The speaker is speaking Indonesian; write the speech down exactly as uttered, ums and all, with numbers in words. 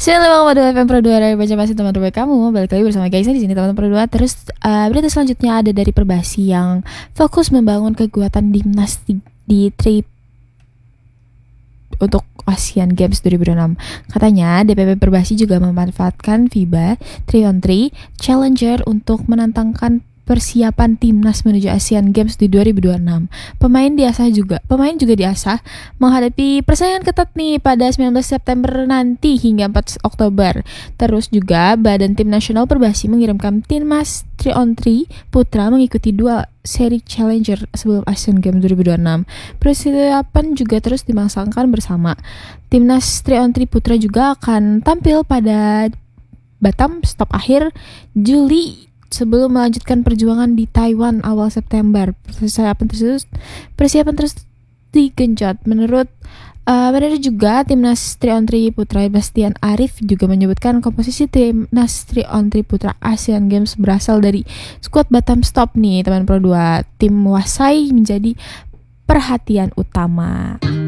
sembilan puluh lima koma dua F M Pro dua dari baca masih teman terbaik kamu. Balik lagi bersama guys di sini teman Pro dua. Terus uh, berita selanjutnya ada dari Perbasi yang fokus membangun kekuatan timnas di, di trip untuk Asian Games dua ribu dua puluh enam. Katanya D P P Perbasi juga memanfaatkan FIBA three on three Challenger untuk menantangkan persiapan timnas menuju Asian Games di dua ribu dua puluh enam. Pemain diasah juga, pemain juga diasah menghadapi persaingan ketat nih pada sembilan belas September nanti hingga empat Oktober. Terus juga Badan Tim Nasional Perbasi mengirimkan timnas three on three putra mengikuti dua seri Challenger sebelum Asian Games dua ribu dua puluh enam. Persiapan juga terus dimaksangkan bersama. Timnas three on three putra juga akan tampil pada Batam stop akhir Juli sebelum melanjutkan perjuangan di Taiwan awal September. Persiapan terus persiapan terus digenjot. Menurut uh, benar juga timnas three on three putra Bastian Arif juga menyebutkan komposisi timnas three on three putra Asian Games berasal dari skuad Batam Stop nih teman Pro dua. Tim Wasai menjadi perhatian utama.